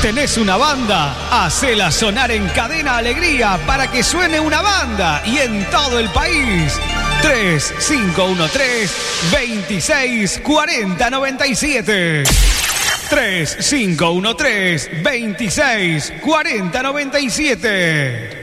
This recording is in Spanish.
¿Tenés una banda? Hacela sonar en Cadena Alegría para que suene una banda y en todo el país. 3513-264097. 3513-264097.